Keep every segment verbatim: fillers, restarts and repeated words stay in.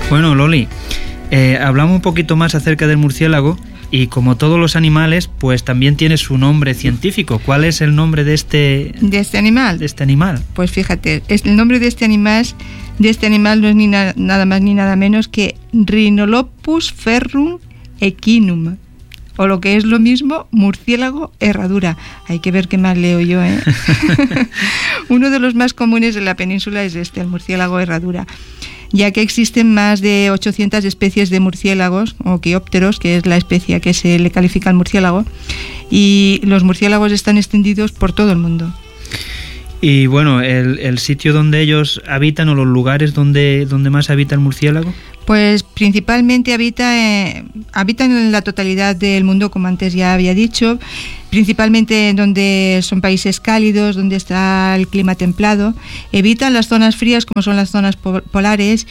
Bueno, Loli, eh, hablamos un poquito más acerca del murciélago y como todos los animales, pues también tiene su nombre científico. ¿Cuál es el nombre de este, de este animal? De este animal. Pues fíjate, el nombre de este animal, de este animal no es ni na- nada más ni nada menos que Rhinolopus ferrum equinum, o lo que es lo mismo, murciélago herradura. Hay que ver qué mal leo yo, ¿eh? Uno de los más comunes en la península es este, el murciélago herradura, ya que existen más de ochocientas especies de murciélagos o quiópteros, que es la especie a que se le califica al murciélago, y los murciélagos están extendidos por todo el mundo. Y bueno, el, el sitio donde ellos habitan o los lugares donde, donde más habita el murciélago. Pues principalmente habita, eh, habitan en la totalidad del mundo, como antes ya había dicho, principalmente donde son países cálidos, donde está el clima templado. Evitan las zonas frías, como son las zonas po- polares,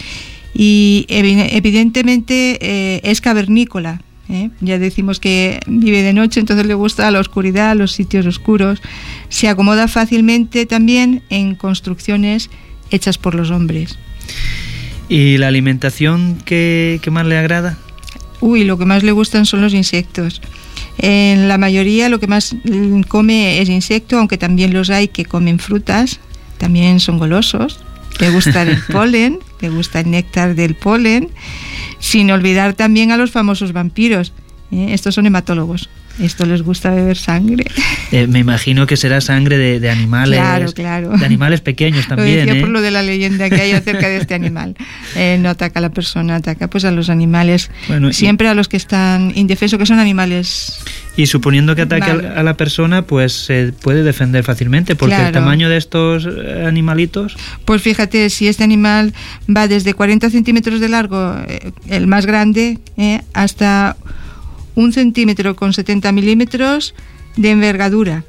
y evidentemente eh, es cavernícola. ¿eh? Ya decimos que vive de noche, entonces le gusta la oscuridad, los sitios oscuros. Se acomoda fácilmente también en construcciones hechas por los hombres. ¿Y la alimentación que, que más le agrada? Uy, lo que más le gustan son los insectos. En la mayoría lo que más come es insecto, aunque también los hay que comen frutas, también son golosos. Le gusta el polen, le gusta el néctar del polen, sin olvidar también a los famosos vampiros. ¿eh? Estos son hematólogos. Esto les gusta beber sangre. Eh, me imagino que será sangre de, de animales. Claro, claro. De animales pequeños también. Lo decía ¿eh? por lo de la leyenda que hay acerca de este animal. Eh, no ataca a la persona, ataca pues a los animales. Bueno, siempre y, a los que están indefensos, que son animales. Y suponiendo que ataque mal. a la persona, pues se puede defender fácilmente, porque claro. el tamaño de estos animalitos. Pues fíjate, si este animal va desde cuarenta centímetros de largo, eh, el más grande, eh, hasta un centímetro con setenta milímetros de envergadura,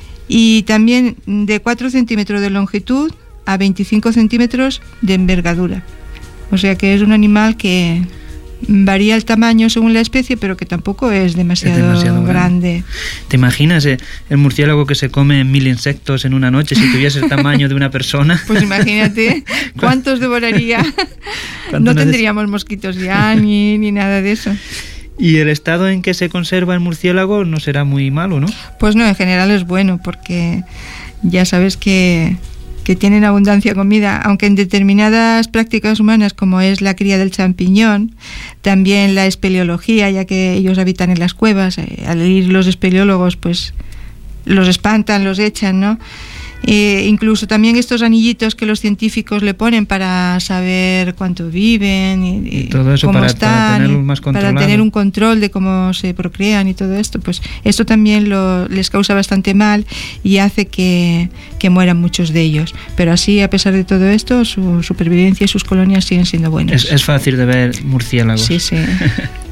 y también de cuatro centímetros de longitud a veinticinco centímetros de envergadura. O sea que es un animal que varía el tamaño según la especie, pero que tampoco es demasiado, es demasiado grande. grande. ¿Te imaginas eh, el murciélago que se come mil insectos en una noche si tuviese el tamaño de una persona? Pues imagínate cuántos devoraría. No tendríamos mosquitos ya ni, ni nada de eso. ¿Y el estado en que se conserva el murciélago no será muy malo, no? Pues no, en general es bueno, porque ya sabes que, que tienen abundancia de comida, aunque en determinadas prácticas humanas, como es la cría del champiñón, también la espeleología, ya que ellos habitan en las cuevas, eh, al ir los espeleólogos, pues los espantan, los echan, ¿no? Eh, incluso también estos anillitos que los científicos le ponen para saber cuánto viven y, y todo eso cómo para, están, para tenerlos más controlados, para tener un control de cómo se procrean y todo esto, pues esto también lo, les causa bastante mal y hace que, que mueran muchos de ellos, pero así, a pesar de todo esto, su supervivencia y sus colonias siguen siendo buenas. Es, es fácil de ver murciélagos. Sí, sí.